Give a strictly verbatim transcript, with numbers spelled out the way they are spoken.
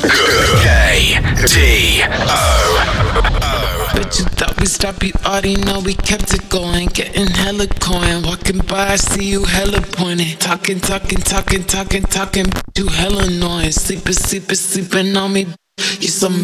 K D O. Bet you thought we stopped, you already know we kept it going. Getting hella coin, walking by, I see you hella pointing. Talking, talking, talking, talking, talking, you hella annoying. Sleeping, sleeping, sleeping on me, you so